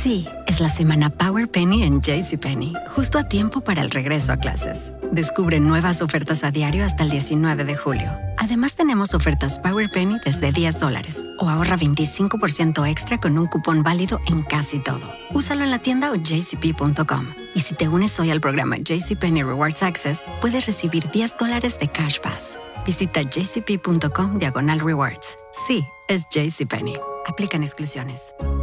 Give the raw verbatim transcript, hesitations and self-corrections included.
Sí, es la semana Power Penny en JCPenney, justo a tiempo para el regreso a clases. Descubre nuevas ofertas a diario hasta el diecinueve de julio. Además, tenemos ofertas Power Penny desde diez dólares o ahorra veinticinco por ciento extra con un cupón válido en casi todo. Úsalo en la tienda o j c p punto com. Y si te unes hoy al programa JCPenney Rewards Access, puedes recibir diez dólares de Cash Pass. Visita j c p punto com diagonal rewards. Sí, es JCPenney. Aplican exclusiones.